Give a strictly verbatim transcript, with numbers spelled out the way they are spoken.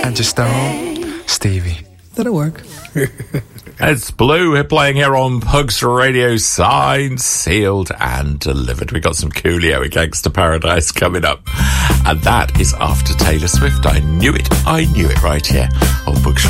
And just Stone, Stevie. That'll work. It's Blue playing here on Pugs Radio, signed, sealed and delivered. We got some Coolio and Gangsta Paradise coming up. And that is after Taylor Swift. I knew it, I knew it right here on Pugs